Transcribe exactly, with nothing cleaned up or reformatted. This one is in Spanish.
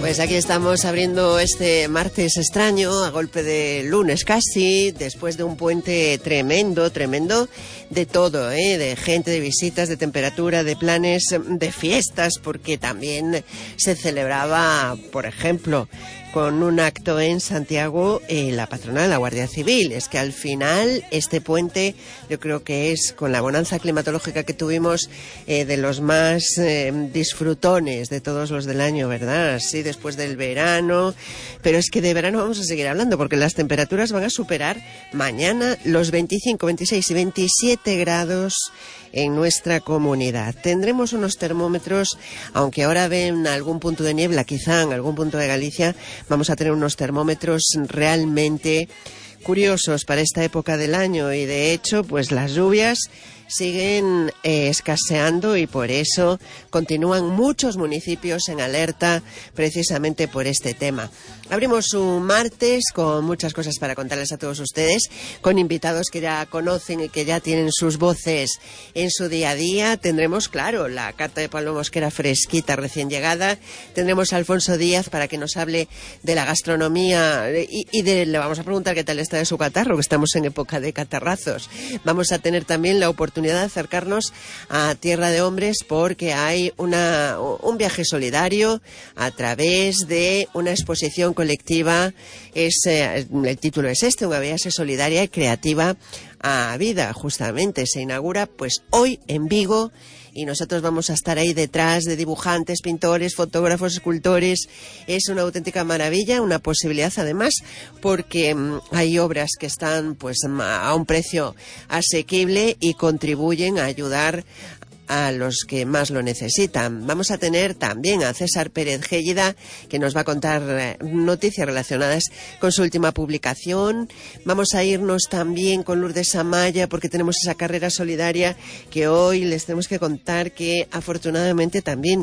Pues aquí estamos abriendo este martes extraño, a golpe de lunes casi, después de un puente tremendo, tremendo de todo, ¿eh? De gente, de visitas, de temperatura, de planes, de fiestas, porque también se celebraba, por ejemplo, con un acto en Santiago, eh, la patrona de la Guardia Civil. Es que al final este puente yo creo que es, con la bonanza climatológica que tuvimos, eh, de los más eh, disfrutones de todos los del año, ¿verdad? Sí, después del verano, pero es que de verano vamos a seguir hablando porque las temperaturas van a superar mañana los veinticinco, veintiséis y veintisiete grados en nuestra comunidad. Tendremos unos termómetros, aunque ahora ven algún punto de niebla, quizá en algún punto de Galicia, vamos a tener unos termómetros realmente curiosos para esta época del año y de hecho, pues las lluvias siguen eh, escaseando y por eso continúan muchos municipios en alerta precisamente por este tema. Abrimos un martes con muchas cosas para contarles a todos ustedes, con invitados que ya conocen y que ya tienen sus voces en su día a día. Tendremos, claro, la carta de Pablo Mosquera fresquita, recién llegada. Tendremos a Alfonso Díaz para que nos hable de la gastronomía y, y de, le vamos a preguntar qué tal está de su catarro, que estamos en época de catarrazos. Vamos a tener también la oportunidad de acercarnos a Tierra de Hombres porque hay una, un viaje solidario a través de una exposición colectiva. Es, eh, el título es este, una viaje solidaria y creativa a vida. Justamente se inaugura pues hoy en Vigo y nosotros vamos a estar ahí detrás de dibujantes, pintores, fotógrafos, escultores. Es una auténtica maravilla, una posibilidad además, porque mmm, hay obras que están pues a un precio asequible y contribuyen a ayudar a los que más lo necesitan. Vamos a tener también a César Pérez Géllida, que nos va a contar noticias relacionadas con su última publicación. Vamos a irnos también con Lourdes Amaya, porque tenemos esa carrera solidaria que hoy les tenemos que contar que afortunadamente también